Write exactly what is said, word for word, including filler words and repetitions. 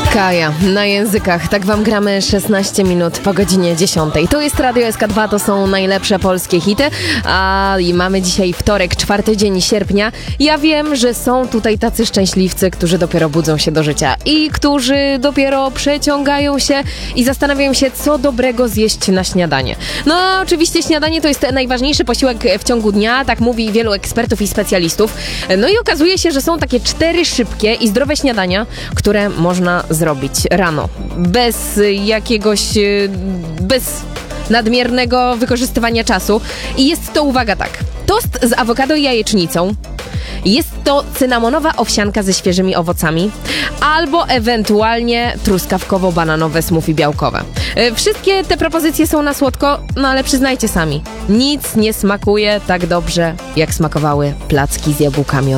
Kaja, na językach. Tak wam gramy szesnaście minut po godzinie dziesiątej. To jest Radio S K dwa, to są najlepsze polskie hity. A i mamy dzisiaj wtorek, czwarty dzień sierpnia. Ja wiem, że są tutaj tacy szczęśliwcy, którzy dopiero budzą się do życia i którzy dopiero przeciągają się i zastanawiają się, co dobrego zjeść na śniadanie. No oczywiście śniadanie to jest najważniejszy posiłek w ciągu dnia, tak mówi wielu ekspertów i specjalistów. No i okazuje się, że są takie cztery szybkie i zdrowe śniadania, które można zrobić rano. Bez jakiegoś... bez nadmiernego wykorzystywania czasu. I jest to, uwaga, tak. Tost z awokado i jajecznicą. Jest to cynamonowa owsianka ze świeżymi owocami albo ewentualnie truskawkowo-bananowe smoothie białkowe. Wszystkie te propozycje są na słodko, no ale przyznajcie sami, nic nie smakuje tak dobrze, jak smakowały placki z jabłkami od